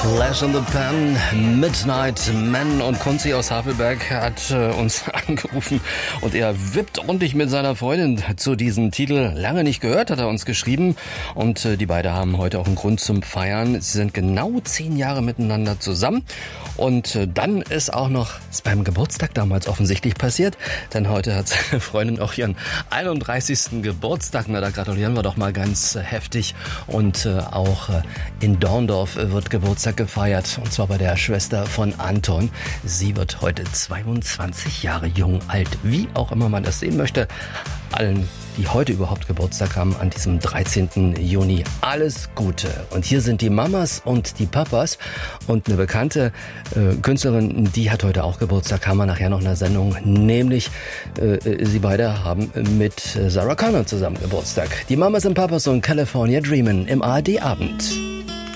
Flash in the Pan, Midnight Man, und Kunzi aus Havelberg hat uns angerufen und er wippt ordentlich mit seiner Freundin zu diesem Titel. Lange nicht gehört, hat er uns geschrieben, und die beiden haben heute auch einen Grund zum Feiern. Sie sind genau 10 Jahre miteinander zusammen, und dann ist auch noch beim Geburtstag damals offensichtlich passiert, denn heute hat seine Freundin auch ihren 31. Geburtstag. Na, da gratulieren wir doch mal ganz heftig, und auch in Dorndorf wird Geburtstag gefeiert, und zwar bei der Schwester von Anton. Sie wird heute 22 Jahre jung, alt, wie auch immer man das sehen möchte. Allen, die heute überhaupt Geburtstag haben, an diesem 13. Juni, alles Gute. Und hier sind die Mamas und die Papas, und eine bekannte Künstlerin, die hat heute auch Geburtstag, haben wir nachher noch in der Sendung, nämlich sie beide haben mit Sarah Connor zusammen Geburtstag. Die Mamas und Papas und California Dreamin' im ARD-Abend.